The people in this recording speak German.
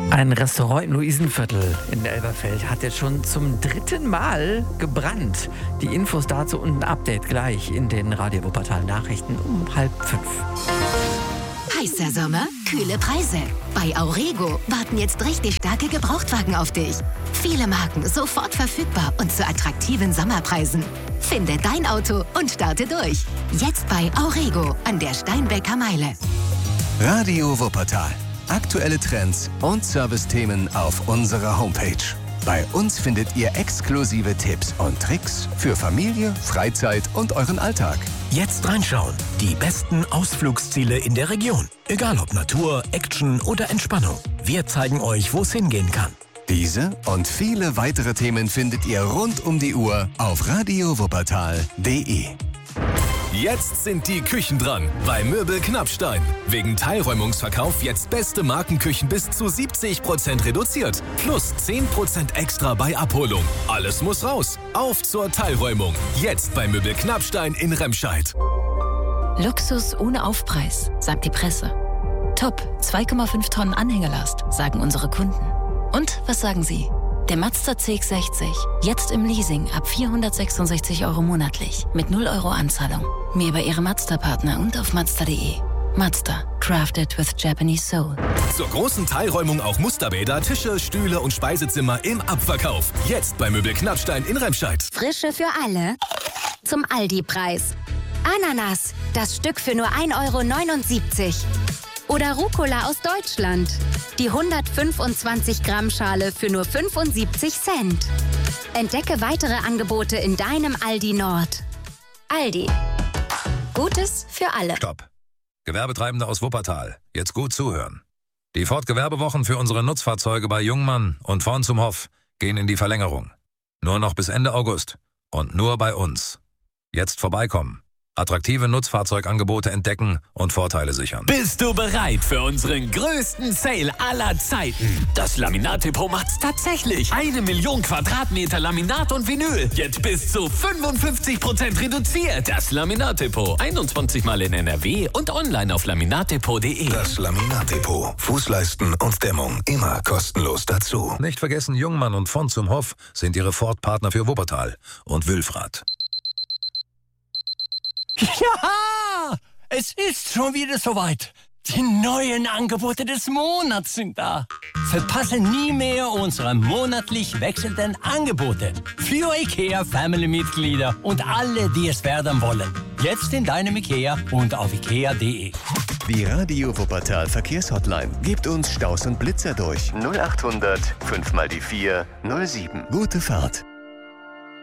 Ein Restaurant im Luisenviertel in Elberfeld hat jetzt schon zum 3. Mal gebrannt. Die Infos dazu und ein Update gleich in den Radio Wuppertal Nachrichten um 4:30. Heißer Sommer, kühle Preise. Bei Aurego warten jetzt richtig starke Gebrauchtwagen auf dich. Viele Marken sofort verfügbar und zu attraktiven Sommerpreisen. Finde dein Auto und starte durch. Jetzt bei Aurego an der Steinbecker Meile. Radio Wuppertal. Aktuelle Trends und Servicethemen auf unserer Homepage. Bei uns findet ihr exklusive Tipps und Tricks für Familie, Freizeit und euren Alltag. Jetzt reinschauen. Die besten Ausflugsziele in der Region. Egal ob Natur, Action oder Entspannung. Wir zeigen euch, wo es hingehen kann. Diese und viele weitere Themen findet ihr rund um die Uhr auf radiowuppertal.de. Jetzt sind die Küchen dran bei Möbel Knappstein. Wegen Teilräumungsverkauf jetzt beste Markenküchen bis zu 70% reduziert. Plus 10% extra bei Abholung. Alles muss raus. Auf zur Teilräumung. Jetzt bei Möbel Knappstein in Remscheid. Luxus ohne Aufpreis, sagt die Presse. Top, 2,5 Tonnen Anhängerlast, sagen unsere Kunden. Und was sagen Sie? Der Mazda CX-60, jetzt im Leasing ab 466 € monatlich, mit 0 € Anzahlung. Mehr bei Ihrem Mazda-Partner und auf Mazda.de. Mazda, crafted with Japanese soul. Zur großen Teilräumung auch Musterbäder, Tische, Stühle und Speisezimmer im Abverkauf. Jetzt bei Möbel Knappstein in Remscheid. Frische für alle zum Aldi-Preis. Ananas, das Stück für nur 1,79 € Oder Rucola aus Deutschland. Die 125 Gramm Schale für nur 75 Cent. Entdecke weitere Angebote in deinem Aldi Nord. Aldi. Gutes für alle. Stopp. Gewerbetreibende aus Wuppertal, jetzt gut zuhören. Die Ford-Gewerbewochen für unsere Nutzfahrzeuge bei Jungmann und Vorn zum Hof gehen in die Verlängerung. Nur noch bis Ende August. Und nur bei uns. Jetzt vorbeikommen. Attraktive Nutzfahrzeugangebote entdecken und Vorteile sichern. Bist du bereit für unseren größten Sale aller Zeiten? Das Laminat-Depot macht's tatsächlich. 1 Million Quadratmeter Laminat und Vinyl. Jetzt bis zu 55% reduziert. Das Laminat-Depot. 21 Mal in NRW und online auf laminatdepot.de. Das Laminat-Depot. Fußleisten und Dämmung immer kostenlos dazu. Nicht vergessen, Jungmann und Vorn zum Hof sind Ihre Ford-Partner für Wuppertal und Wülfrath. Ja, es ist schon wieder soweit. Die neuen Angebote des Monats sind da. Verpasse nie mehr unsere monatlich wechselnden Angebote. Für IKEA-Family-Mitglieder und alle, die es werden wollen. Jetzt in deinem IKEA und auf ikea.de. Die Radio Wuppertal Verkehrshotline. Gebt uns Staus und Blitzer durch. 0800 5 mal die 4 07. Gute Fahrt.